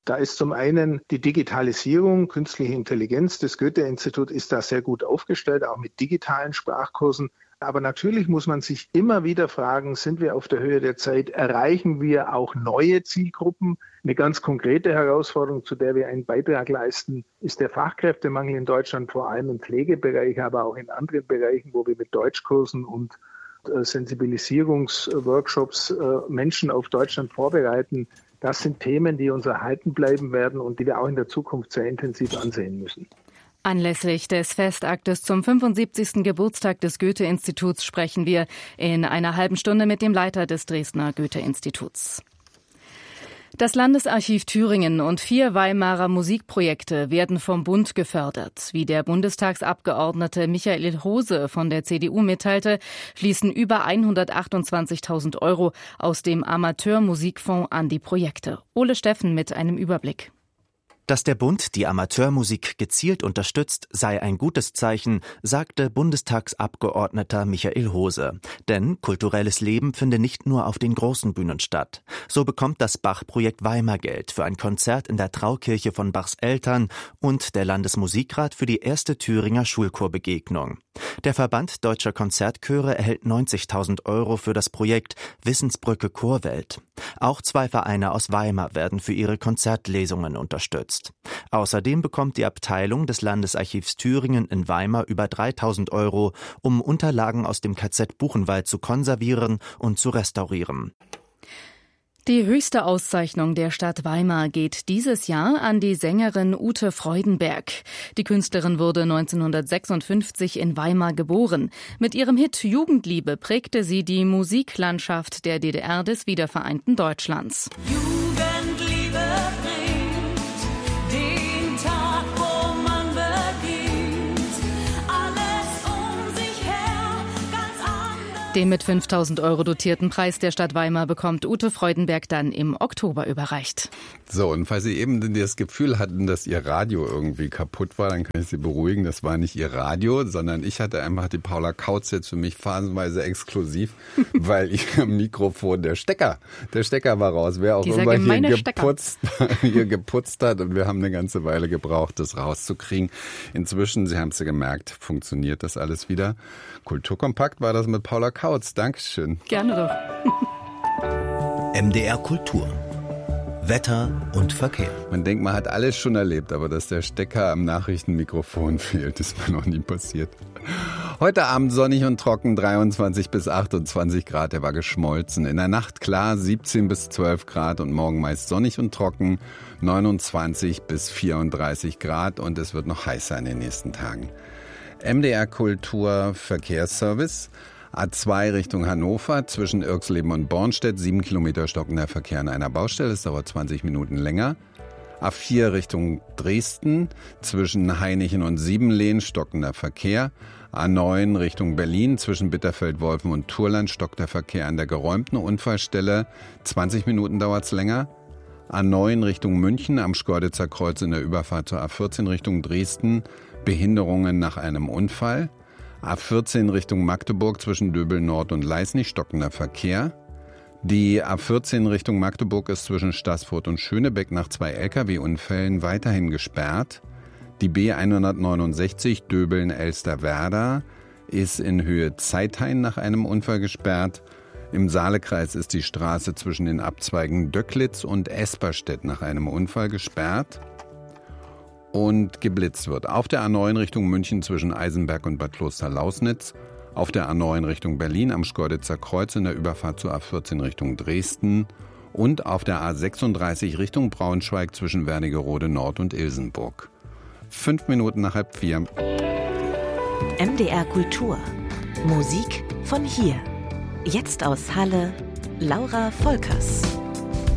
Da ist zum einen die Digitalisierung, künstliche Intelligenz. Das Goethe-Institut ist da sehr gut aufgestellt, auch mit digitalen Sprachkursen. Aber natürlich muss man sich immer wieder fragen, sind wir auf der Höhe der Zeit? Erreichen wir auch neue Zielgruppen? Eine ganz konkrete Herausforderung, zu der wir einen Beitrag leisten, ist der Fachkräftemangel in Deutschland, vor allem im Pflegebereich, aber auch in anderen Bereichen, wo wir mit Deutschkursen und Sensibilisierungsworkshops Menschen auf Deutschland vorbereiten. Das sind Themen, die uns erhalten bleiben werden und die wir auch in der Zukunft sehr intensiv ansehen müssen. Anlässlich des Festaktes zum 75. Geburtstag des Goethe-Instituts sprechen wir in einer halben Stunde mit dem Leiter des Dresdner Goethe-Instituts. Das Landesarchiv Thüringen und 4 Weimarer Musikprojekte werden vom Bund gefördert. Wie der Bundestagsabgeordnete Michael Hose von der CDU mitteilte, fließen über 128.000 € aus dem Amateurmusikfonds an die Projekte. Ole Steffen mit einem Überblick. Dass der Bund die Amateurmusik gezielt unterstützt, sei ein gutes Zeichen, sagte Bundestagsabgeordneter Michael Hose. Denn kulturelles Leben finde nicht nur auf den großen Bühnen statt. So bekommt das Bach-Projekt Weimar Geld für ein Konzert in der Traukirche von Bachs Eltern und der Landesmusikrat für die erste Thüringer Schulchorbegegnung. Der Verband Deutscher Konzertchöre erhält 90.000 € für das Projekt Wissensbrücke Chorwelt. Auch 2 Vereine aus Weimar werden für ihre Konzertlesungen unterstützt. Außerdem bekommt die Abteilung des Landesarchivs Thüringen in Weimar über 3.000 €, um Unterlagen aus dem KZ Buchenwald zu konservieren und zu restaurieren. Die höchste Auszeichnung der Stadt Weimar geht dieses Jahr an die Sängerin Ute Freudenberg. Die Künstlerin wurde 1956 in Weimar geboren. Mit ihrem Hit Jugendliebe prägte sie die Musiklandschaft der DDR des wiedervereinten Deutschlands. Jugendliebe bringt den Tag, wo man beginnt, alles um sich her ganz anders. Den mit 5.000 € dotierten Preis der Stadt Weimar bekommt Ute Freudenberg dann im Oktober überreicht. So, und falls Sie eben das Gefühl hatten, dass Ihr Radio irgendwie kaputt war, dann kann ich Sie beruhigen, das war nicht Ihr Radio, sondern ich hatte einfach die Paula Kautz jetzt für mich phasenweise exklusiv, weil Ihr Mikrofon, der Stecker war raus. Wer auch immer hier geputzt hat, und wir haben eine ganze Weile gebraucht, das rauszukriegen. Inzwischen, Sie haben es ja gemerkt, funktioniert das alles wieder. Kulturkompakt war das mit Paula Kautz. Dankeschön. Gerne doch. MDR Kultur. Wetter und Verkehr. Man denkt, man hat alles schon erlebt, aber dass der Stecker am Nachrichtenmikrofon fehlt, ist mir noch nie passiert. Heute Abend sonnig und trocken, 23 bis 28 Grad, der war geschmolzen. In der Nacht klar, 17 bis 12 Grad und morgen meist sonnig und trocken, 29 bis 34 Grad und es wird noch heißer in den nächsten Tagen. MDR Kultur Verkehrsservice. A2 Richtung Hannover, zwischen Irxleben und Bornstedt, 7 Kilometer stockender Verkehr an einer Baustelle, es dauert 20 Minuten länger. A4 Richtung Dresden, zwischen Hainichen und Siebenlehn, stockender Verkehr. A9 Richtung Berlin, zwischen Bitterfeld-Wolfen und Turland, stockt der Verkehr an der geräumten Unfallstelle, 20 Minuten dauert's länger. A9 Richtung München, am Schkeuditzer Kreuz in der Überfahrt zur A14 Richtung Dresden, Behinderungen nach einem Unfall. A14 Richtung Magdeburg zwischen Döbeln Nord und Leisnig, stockender Verkehr. Die A14 Richtung Magdeburg ist zwischen Staßfurt und Schönebeck nach 2 Lkw-Unfällen weiterhin gesperrt. Die B169 Döbeln-Elsterwerda ist in Höhe Zeithain nach einem Unfall gesperrt. Im Saalekreis ist die Straße zwischen den Abzweigen Döcklitz und Esperstedt nach einem Unfall gesperrt. Und geblitzt wird auf der A9 Richtung München zwischen Eisenberg und Bad Kloster-Lausnitz, auf der A9 Richtung Berlin am Schkeuditzer Kreuz in der Überfahrt zur A14 Richtung Dresden und auf der A36 Richtung Braunschweig zwischen Wernigerode Nord und Ilsenburg. 5 Minuten nach 3:30. MDR Kultur. Musik von hier. Jetzt aus Halle, Laura Volkers.